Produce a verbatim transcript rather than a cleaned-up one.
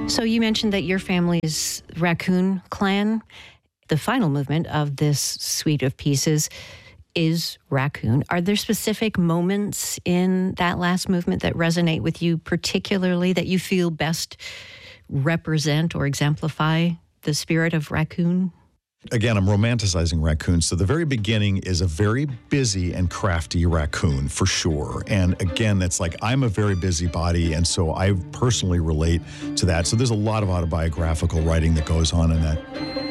So you mentioned that your family's raccoon clan, the final movement of this suite of pieces is raccoon. Are there specific moments in that last movement that resonate with you particularly, that you feel best represent or exemplify the spirit of raccoon? Again, I'm romanticizing raccoons. So the very beginning is a very busy and crafty raccoon, for sure. And again, it's like, I'm a very busybody, and so I personally relate to that. So there's a lot of autobiographical writing that goes on in that.